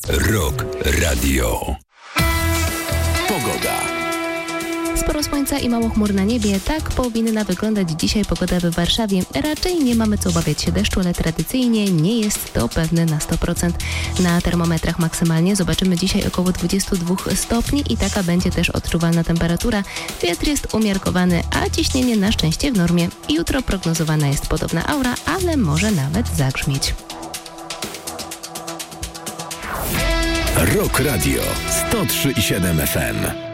Rock Radio. Pogoda. Sporo słońca i mało chmur na niebie. Tak powinna wyglądać dzisiaj pogoda w Warszawie. Raczej nie mamy co obawiać się deszczu, ale tradycyjnie nie jest to pewne na 100%. Na termometrach maksymalnie zobaczymy dzisiaj około 22 stopni i taka będzie też odczuwalna temperatura. Wiatr jest umiarkowany, a ciśnienie na szczęście w normie. Jutro prognozowana jest podobna aura, ale może nawet zagrzmieć. Rock Radio 103,7 FM.